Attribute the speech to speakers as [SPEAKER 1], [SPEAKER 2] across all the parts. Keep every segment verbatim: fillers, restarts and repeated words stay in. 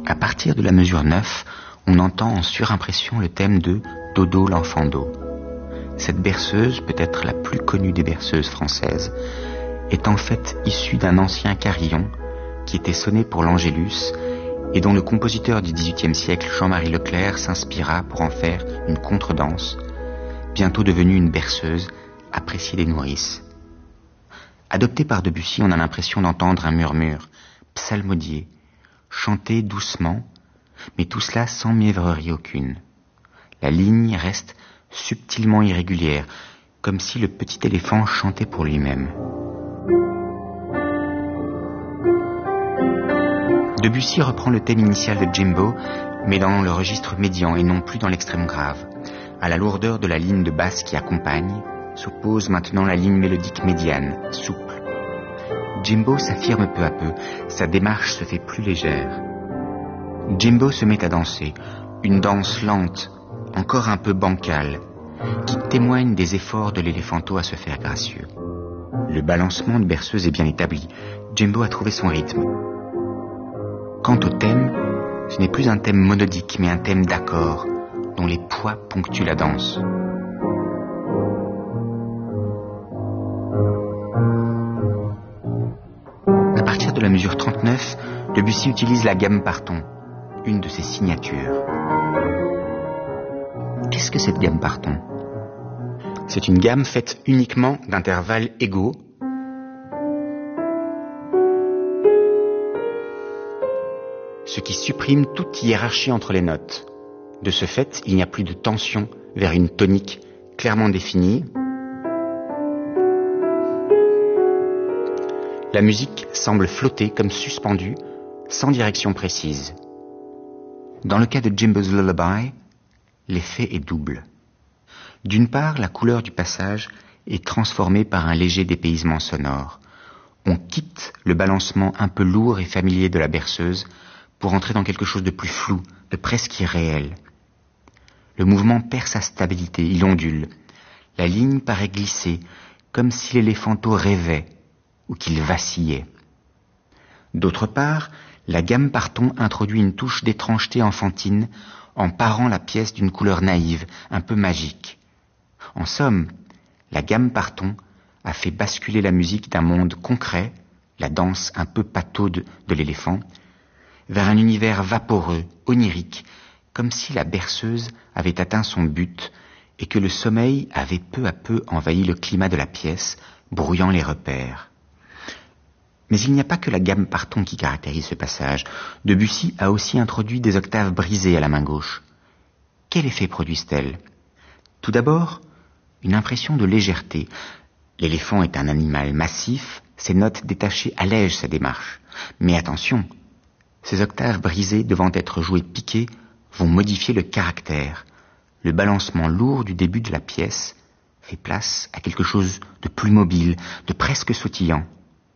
[SPEAKER 1] À partir de la mesure neuf, on entend en surimpression le thème de « Dodo l'enfant d'eau ». Cette berceuse, peut-être la plus connue des berceuses françaises, est en fait issue d'un ancien carillon qui était sonné pour l'Angélus et dont le compositeur du dix-huitième siècle, Jean-Marie Leclerc, s'inspira pour en faire une contredanse, bientôt devenue une berceuse appréciée des nourrices. Adopté par Debussy, on a l'impression d'entendre un murmure psalmodié, chanté doucement, mais tout cela sans mièvrerie aucune. La ligne reste subtilement irrégulière, comme si le petit éléphant chantait pour lui-même. Debussy reprend le thème initial de Jimbo, mais dans le registre médian et non plus dans l'extrême grave. À la lourdeur de la ligne de basse qui accompagne, s'oppose maintenant la ligne mélodique médiane, souple. Jimbo s'affirme peu à peu, sa démarche se fait plus légère. Jimbo se met à danser, une danse lente, encore un peu bancale, qui témoigne des efforts de l'éléphanto à se faire gracieux. Le balancement de berceuse est bien établi, Jimbo a trouvé son rythme. Quant au thème, ce n'est plus un thème monodique, mais un thème d'accords, dont les poids ponctuent la danse. À partir de la mesure trente-neuf, Debussy utilise la gamme par ton, une de ses signatures. Qu'est-ce que cette gamme par ton ? C'est une gamme faite uniquement d'intervalles égaux, ce qui supprime toute hiérarchie entre les notes. De ce fait, il n'y a plus de tension vers une tonique clairement définie. La musique semble flotter comme suspendue, sans direction précise. Dans le cas de Jimbo's Lullaby, l'effet est double. D'une part, la couleur du passage est transformée par un léger dépaysement sonore. On quitte le balancement un peu lourd et familier de la berceuse pour entrer dans quelque chose de plus flou, de presque irréel. Le mouvement perd sa stabilité, il ondule. La ligne paraît glisser, comme si l'éléphanto rêvait ou qu'il vacillait. D'autre part, la gamme par ton introduit une touche d'étrangeté enfantine en parant la pièce d'une couleur naïve, un peu magique. En somme, la gamme par ton a fait basculer la musique d'un monde concret, la danse un peu pataude de l'éléphant, vers un univers vaporeux, onirique, comme si la berceuse avait atteint son but et que le sommeil avait peu à peu envahi le climat de la pièce, brouillant les repères. Mais il n'y a pas que la gamme par ton qui caractérise ce passage. Debussy a aussi introduit des octaves brisées à la main gauche. Quel effet produisent-elles ? Tout d'abord, une impression de légèreté. L'éléphant est un animal massif, ses notes détachées allègent sa démarche. Mais attention, ces octaves brisées devant être jouées piquées vont modifier le caractère. Le balancement lourd du début de la pièce fait place à quelque chose de plus mobile, de presque sautillant.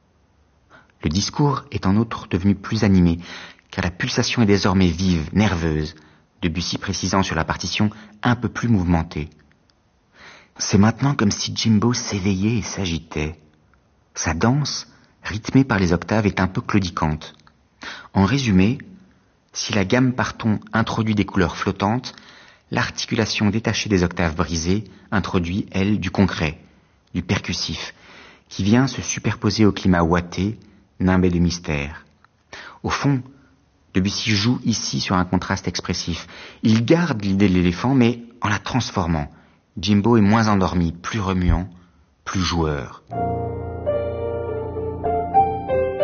[SPEAKER 1] Le discours est en outre devenu plus animé, car la pulsation est désormais vive, nerveuse, Debussy précisant sur la partition un peu plus mouvementée. C'est maintenant comme si Jimbo s'éveillait et s'agitait. Sa danse, rythmée par les octaves, est un peu claudicante. En résumé, si la gamme par ton introduit des couleurs flottantes, l'articulation détachée des octaves brisées introduit, elle, du concret, du percussif, qui vient se superposer au climat ouaté, nimbé de mystère. Au fond, Debussy joue ici sur un contraste expressif. Il garde l'idée de l'éléphant, mais en la transformant. Jimbo est moins endormi, plus remuant, plus joueur.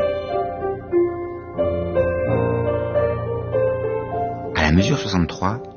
[SPEAKER 1] À la mesure soixante-trois,